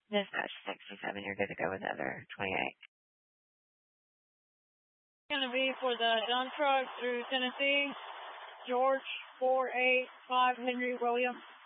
Dispatch 67, you're good to go with other 28. Going to be for the dump truck through Tennessee, George 485 Henry Williams.